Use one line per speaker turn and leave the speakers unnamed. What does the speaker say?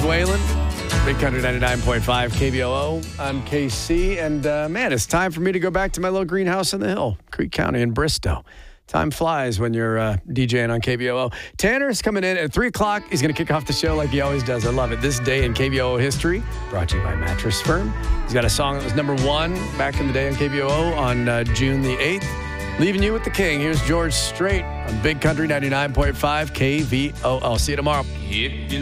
Whalen. Big Country 99.5 KBOO. I'm KC. And, man, it's time for me to go back to my little greenhouse in the hill, Creek County in Bristow. Time flies when you're DJing on KBOO. Tanner's coming in at 3 o'clock. He's going to kick off the show like he always does. I love it. This day in KBOO history, brought to you by Mattress Firm. He's got a song that was number 1 back in the day on KBOO on June the 8th. Leaving you with the king. Here's George Strait on Big Country 99.5 KVOO. See you tomorrow.